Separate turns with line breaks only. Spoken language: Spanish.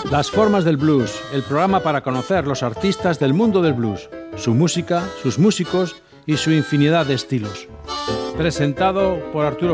Las formas del blues, el programa para conocer los artistas del mundo del blues, su música, sus músicos y su infinidad de estilos. Presentado por Arturo